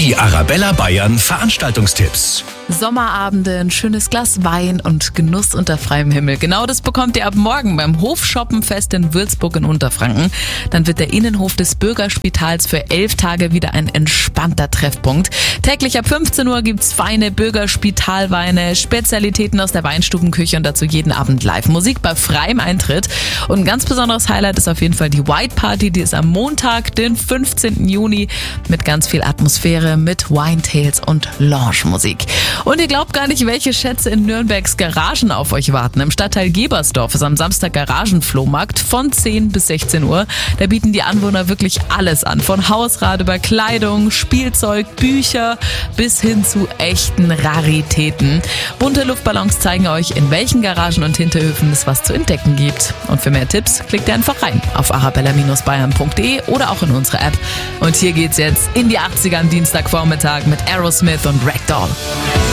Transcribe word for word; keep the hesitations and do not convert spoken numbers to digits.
Die Arabella Bayern Veranstaltungstipps. Sommerabende, ein schönes Glas Wein und Genuss unter freiem Himmel. Genau das bekommt ihr ab morgen beim Hofschoppenfest in Würzburg in Unterfranken. Dann wird der Innenhof des Bürgerspitals für elf Tage wieder ein entspannter Treffpunkt. Täglich ab fünfzehn Uhr gibt's feine Bürgerspitalweine, Spezialitäten aus der Weinstubenküche und dazu jeden Abend Live-Musik bei freiem Eintritt. Und ein ganz besonderes Highlight ist auf jeden Fall die White Party, die ist am Montag, den fünfzehnten Juni, mit ganz viel Atmosphäre, mit Wine Tales und Lounge-Musik. Und ihr glaubt gar nicht, welche Schätze in Nürnbergs Garagen auf euch warten. Im Stadtteil Gebersdorf ist am Samstag Garagenflohmarkt von zehn bis sechzehn Uhr. Da bieten die Anwohner wirklich alles an. Von Hausrat über Kleidung, Spielzeug, Bücher bis hin zu echten Raritäten. Bunte Luftballons zeigen euch, in welchen Garagen und Hinterhöfen es was zu entdecken gibt. Und für mehr Tipps klickt ihr einfach rein auf arabella Bindestrich bayern punkt de oder auch in unsere App. Und hier geht's jetzt in die achtziger am Dienstagvormittag mit Aerosmith und Ragdoll.